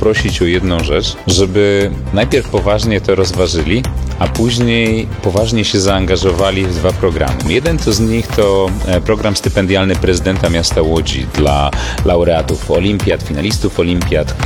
poprosić o jedną rzecz, żeby najpierw poważnie to rozważyli, a później poważnie się zaangażowali w 2 programy. Jeden z nich to program stypendialny prezydenta miasta Łodzi dla laureatów olimpiad, finalistów olimpiad,